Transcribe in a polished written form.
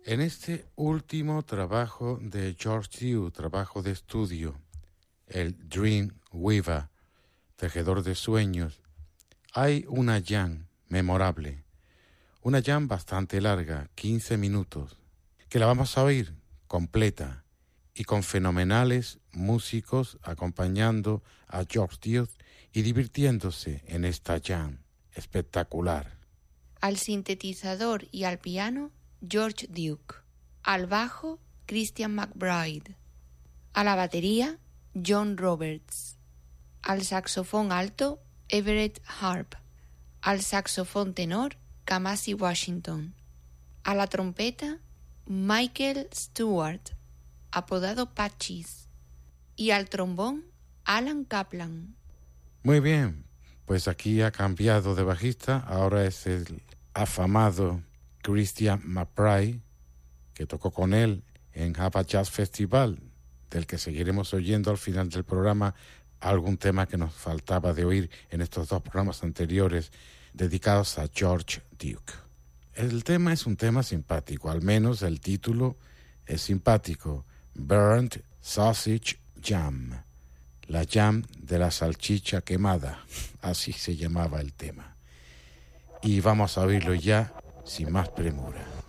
En este último trabajo de George Duke, trabajo de estudio, el Dream Weaver, tejedor de sueños, hay una jam memorable, una jam bastante larga, 15 minutos, que la vamos a oír completa y con fenomenales músicos acompañando a George Duke y divirtiéndose en esta jam espectacular. Al sintetizador y al piano, George Duke. Al bajo, Christian McBride. A la batería, John Roberts. Al saxofón alto, Everett Harp. Al saxofón tenor, Kamasi Washington. A la trompeta, Michael Stewart, apodado Patches. Y al trombón, Alan Kaplan. Muy bien, pues aquí ha cambiado de bajista, ahora es el afamado Christian McBride, que tocó con él en Java Jazz Festival, del que seguiremos oyendo al final del programa algún tema que nos faltaba de oír en estos dos programas anteriores dedicados a George Duke. El tema es un tema simpático, al menos el título es simpático, Burnt Sausage Jam, la jam de la salchicha quemada, así se llamaba el tema. Y vamos a oírlo ya sin más premura.